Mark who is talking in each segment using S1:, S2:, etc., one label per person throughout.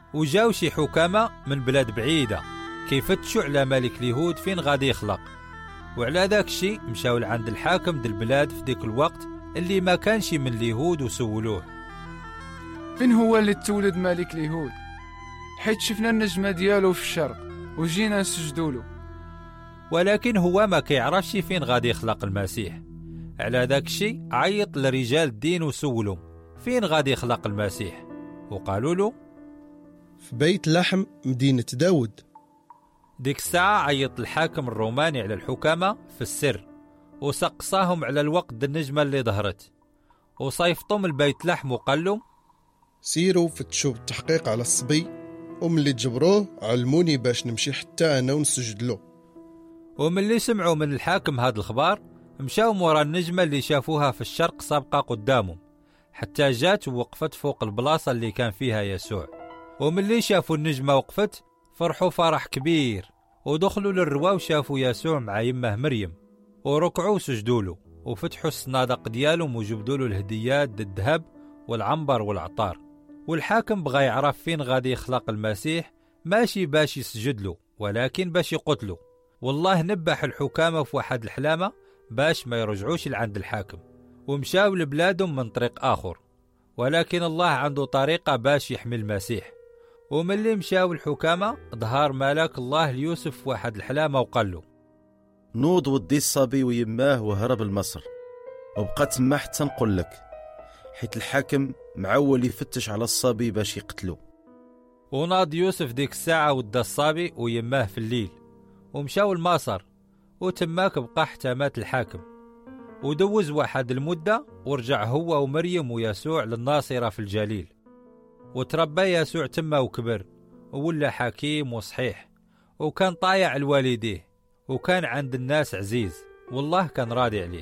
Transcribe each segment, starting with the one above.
S1: وجاو شي حكامة من بلاد بعيدة كيفتشوا على ملك اليهود فين غادي يخلق، وعلى ذاك الشي مشاو لعند الحاكم ديال البلاد في ديك الوقت اللي ما كانش من اليهود وسولوه
S2: فين هو اللي تولد ملك اليهود؟ حيت شفنا النجمة ديالو في الشرق وجينا نسجدوا له.
S1: ولكن هو ما كيعرفش فين غادي يخلق المسيح. على ذاك الشي عيط لرجال الدين وسولهم فين غادي يخلق المسيح، وقالوا له
S3: في بيت لحم مدينة داود.
S1: ديك الساعة عيط الحاكم الروماني على الحكامة في السر وسقصاهم على الوقت د النجمة اللي ظهرت، وصيفطهم البيت لحم وقال لهم
S3: سيروا فتشوا بالتحقيق على الصبي، وملي تجبروه علموني باش نمشي حتى أنا ونسجد له.
S1: وملي سمعوا من الحاكم هاد الخبار مشاو مورا النجمة اللي شافوها في الشرق سابقة قدامهم حتى جات ووقفت فوق البلاصة اللي كان فيها يسوع. وملي شافوا النجمة وقفت فرحوا فرح كبير، ودخلوا للروا وشافوا يسوع مع يمه مريم، وركعوا وسجدوا له وفتحوا الصنادق ديالهم وجبدوا له الهديات د الذهب والعنبر والعطار. والحاكم بغى يعرف فين غادي يخلق المسيح، ماشي باش يسجد له ولكن باش يقتله. والله نبح الحكامة في واحد الحلامة باش ما يرجعوش لعند الحاكم، ومشاو لبلادهم من طريق آخر، ولكن الله عنده طريقة باش يحمي المسيح. وملي مشاو الحكامة ظهر ملاك الله ليوسف في واحد الحلامة وقال له
S4: نوض ودي الصبي ويماه وهرب لمصر، وبقى تما حتى نقول لك، حيت الحاكم معول يفتش على الصبي باش يقتلو.
S1: وناض يوسف ديك الساعة ودا الصبي ويماه في الليل ومشاو لمصر، وتماك بقى حتى مات الحاكم. ودوز واحد المدة ورجع هو ومريم ويسوع للناصرة في الجليل، وتربى يسوع تما وكبر وولا حكيم وصحيح، وكان طايع لوالديه، وكان عند الناس عزيز، والله كان راضي عليه.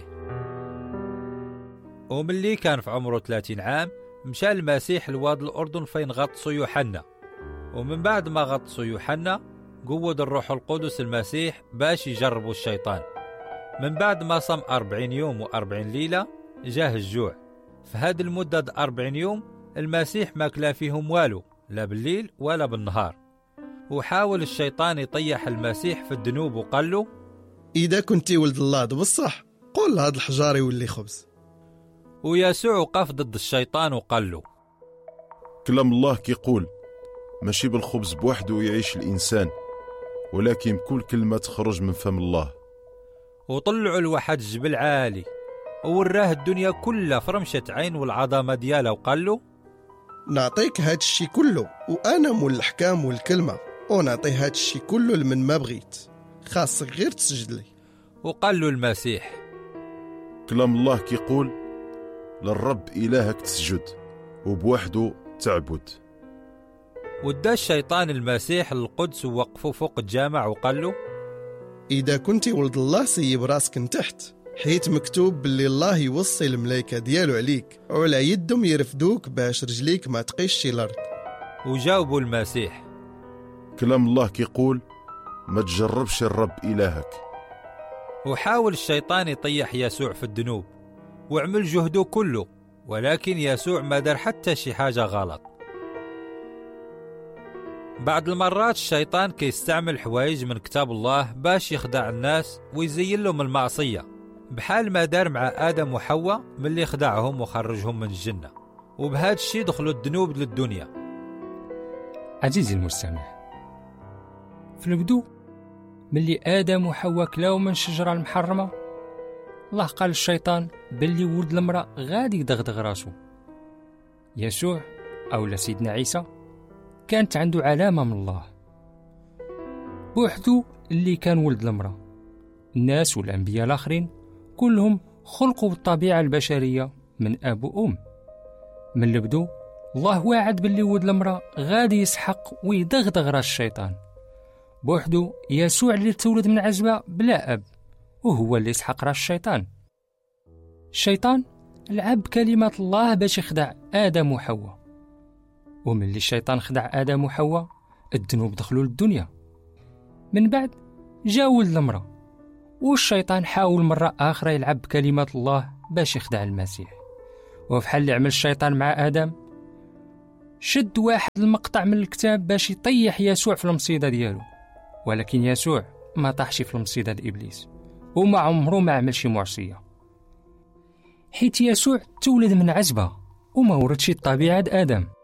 S1: وملي كان في عمره 30 عام مشى المسيح لواد الأردن فين غطسوا يوحنا. ومن بعد ما غطسوا يوحنا قود الروح القدس المسيح باش يجربوا الشيطان. من بعد ما صام 40 يوم و40 ليلة جاه الجوع. في هذه المدة 40 يوم المسيح ما كلا فيهم والو، لا بالليل ولا بالنهار. وحاول الشيطان يطيح المسيح في الذنوب وقال له
S3: إذا كنتي ولد الله بصح قول هذا الحجار يولي خبز.
S1: ويسوع وقف ضد الشيطان وقال له
S5: كلام الله كيقول ماشي بالخبز بوحده يعيش الإنسان، ولكن بكل كلمة تخرج من فم الله.
S1: وطلعوا لواحد الجبل عالي ووراه الدنيا كلها فرمشة عين والعظمة ديالها، وقال له
S3: نعطيك هاد الشي كله، وأنا مول الحكام والكلمة، ونعطي هاد الشي كله لمن ما بغيت، خاصك غير تسجد لي.
S1: وقال له المسيح
S5: كلام الله كيقول للرب إلهك تسجد وبوحده تعبد.
S1: ودا الشيطان المسيح للقدس ووقفه فوق الجامع وقال له
S3: إذا كنتي ولد الله سيب راسك من تحت، حيت مكتوب باللي الله يوصي الملائكة ديالو عليك وعلى يدهم يرفدوك باش رجليك ما تقيش الأرض.
S1: وجاوبوا المسيح
S5: كلام الله كيقول ما تجربش الرب إلهك.
S1: وحاول الشيطان يطيح يسوع في الذنوب وعمل جهده كله، ولكن يسوع ما دار حتى شي حاجة غلط. بعض المرات الشيطان كيستعمل حوايج من كتاب الله باش يخدع الناس ويزين لهم المعصية، بحال ما دار مع آدم وحواء ملي خدعهم وخرجهم من الجنة، وبهذا الشيء دخلوا الذنوب للدنيا.
S6: عزيزي المستمع، في البدو ملي آدم وحواء كلاو من الشجرة المحرمة، الله قال للشيطان باللي ولد المرأة غادي يدغدغ راسو. يسوع أو سيدنا عيسى كانت عنده علامة من الله، بوحدو اللي كان ولد المرأة. الناس والأنبياء الآخرين كلهم خلقوا بالطبيعة البشرية من أب وأم. من البدو الله واعد باللي ولد المرأة غادي يسحق ويدغدغ راس الشيطان. بوحدو يسوع اللي تولد من عزبة بلا أب، وهو اللي يسحق راس الشيطان. الشيطان لعب كلمة الله باش يخدع آدم وحواء، وملي الشيطان خدع آدم وحواء الذنوب دخلوا للدنيا. من بعد جا ولد المرأة، والشيطان حاول مرة آخرى يلعب بكلمات الله باش يخدع المسيح. وفحال اللي عمل الشيطان مع آدم شد واحد المقطع من الكتاب باش يطيح يسوع في المصيدة ديالو، ولكن يسوع ما طاحش في المصيدة لإبليس، وما عمره ما عمل شي معصية، حيت يسوع تولد من عزبة وما وردش الطبيعة آدم.